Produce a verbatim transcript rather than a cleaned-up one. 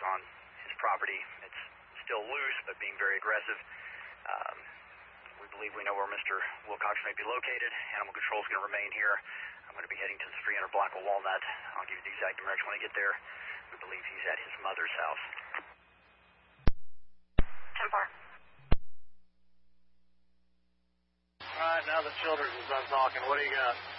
on his property. It's still loose, but being very aggressive. Um, we believe we know where Mister Wilcox may be located. Animal Control is going to remain here. I'm going to be heading to the three hundred block of Walnut. I'll give you the exact direction when I get there. We believe he's at his mother's house. ten four. All right, now the children's is done talking. What do you got?